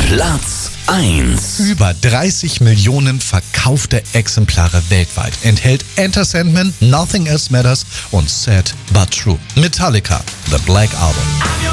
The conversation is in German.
Platz 1. Über 30 Millionen verkaufte Exemplare weltweit enthält Enter Sandman, Nothing Else Matters und Sad But True. Metallica, The Black Album.